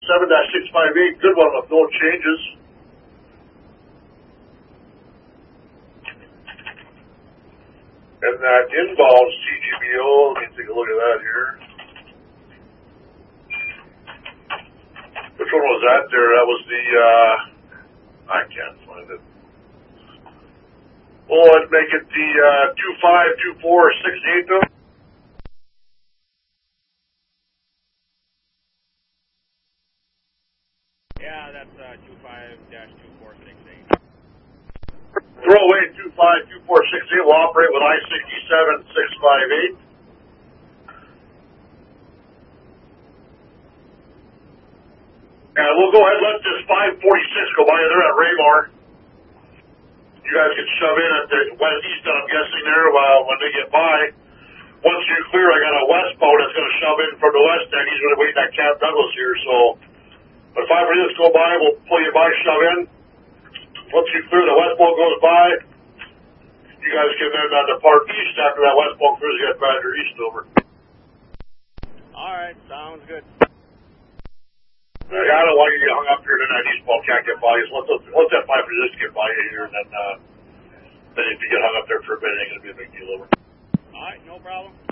7-658, good one with no changes. And that inbound CGBO, let me take a look at that here. Which one was that there? That was the, I can't find it. Oh, let's make it the 252468 though. Yeah, that's 25-2468. Throw away 252468. We'll operate with I-67-658. And we'll go ahead and let this 546 go by there at Raymore. You guys can shove in at the west east, I'm guessing there, when they get by. Once you clear, I got a westbound that's going to shove in from the west end. He's going to wait at Camp Douglas here, so when 546 go by, we'll pull you by, shove in. Once you clear, the westbound goes by. You guys can then depart east after that westbound cruise. You guys back your east over. All right, sounds good. I don't want you to get hung up here tonight. Eastbound can't get by you. So once that 546 get by you here, then if you get hung up there for a bit, it ain't going to be a big deal over. All right, no problem.